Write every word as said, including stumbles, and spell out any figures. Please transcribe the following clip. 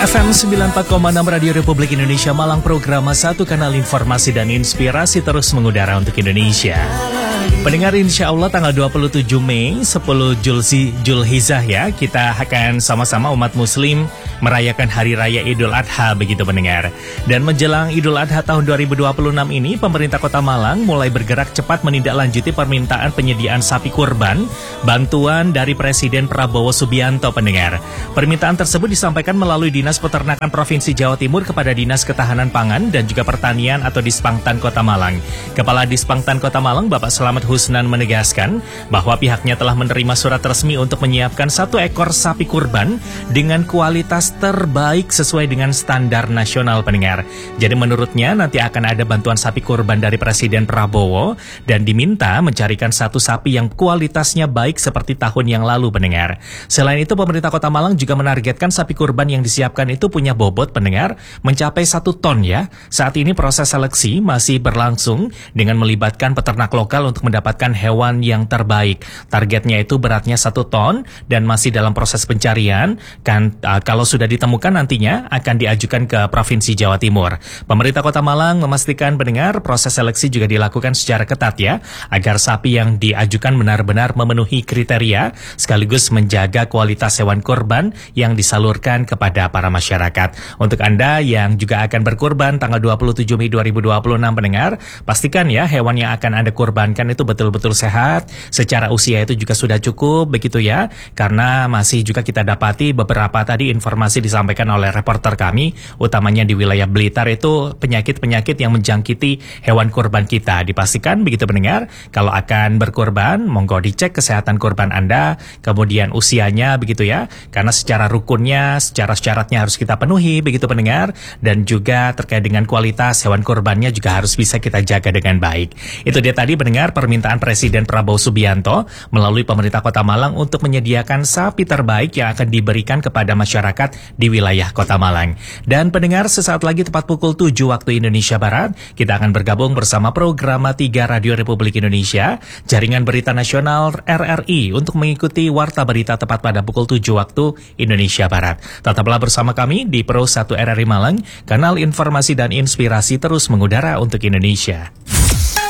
F M sembilan puluh empat koma enam Radio Republik Indonesia Malang, program satu kanal informasi dan inspirasi terus mengudara untuk Indonesia. Pendengar, insya Allah tanggal dua puluh tujuh Mei, sepuluh Julhijjah ya, kita akan sama-sama umat muslim merayakan Hari Raya Idul Adha, begitu pendengar. Dan menjelang Idul Adha tahun dua ribu dua puluh enam ini, pemerintah Kota Malang mulai bergerak cepat menindaklanjuti permintaan penyediaan sapi kurban, bantuan dari Presiden Prabowo Subianto pendengar. Permintaan tersebut disampaikan melalui Dinas Peternakan Provinsi Jawa Timur kepada Dinas Ketahanan Pangan dan juga Pertanian atau Dispangtan Kota Malang. Kepala Dispangtan Kota Malang, Bapak Selamat Husnan, menegaskan bahwa pihaknya telah menerima surat resmi untuk menyiapkan satu ekor sapi kurban dengan kualitas terbaik sesuai dengan standar nasional pendengar. Jadi menurutnya nanti akan ada bantuan sapi kurban dari Presiden Prabowo dan diminta mencarikan satu sapi yang kualitasnya baik seperti tahun yang lalu pendengar. Selain itu, pemerintah Kota Malang juga menargetkan sapi kurban yang disiapkan itu punya bobot pendengar mencapai satu ton ya. Saat ini proses seleksi masih berlangsung dengan melibatkan peternak lokal untuk mendapatkan hewan yang terbaik. Targetnya itu beratnya satu ton dan masih dalam proses pencarian. Kan uh, kalau sudah ditemukan nantinya akan diajukan ke Provinsi Jawa Timur. Pemerintah Kota Malang memastikan pendengar proses seleksi juga dilakukan secara ketat ya, agar sapi yang diajukan benar-benar memenuhi kriteria sekaligus menjaga kualitas hewan kurban yang disalurkan kepada para masyarakat. Untuk Anda yang juga akan berkurban tanggal dua puluh tujuh Mei dua ribu dua puluh enam pendengar, pastikan ya hewan yang akan Anda kurbankan itu betul-betul sehat, secara usia itu juga sudah cukup begitu ya, karena masih juga kita dapati beberapa tadi informasi disampaikan oleh reporter kami, utamanya di wilayah Blitar itu penyakit-penyakit yang menjangkiti hewan kurban kita. Dipastikan begitu pendengar, kalau akan berkurban monggo dicek kesehatan kurban Anda, kemudian usianya begitu ya, karena secara rukunnya, secara syaratnya harus kita penuhi begitu pendengar, dan juga terkait dengan kualitas hewan kurbannya juga harus bisa kita jaga dengan baik. Itu dia tadi pendengar permintaan Presiden Prabowo Subianto melalui pemerintah Kota Malang untuk menyediakan sapi terbaik yang akan diberikan kepada masyarakat di wilayah Kota Malang. Dan pendengar, sesaat lagi tepat pukul tujuh waktu Indonesia Barat, kita akan bergabung bersama program tiga Radio Republik Indonesia, Jaringan Berita Nasional R R I, untuk mengikuti Warta Berita tepat pada pukul tujuh waktu Indonesia Barat. Tetaplah bersama kami di Pro satu R R I Malang, kanal informasi dan inspirasi terus mengudara untuk Indonesia.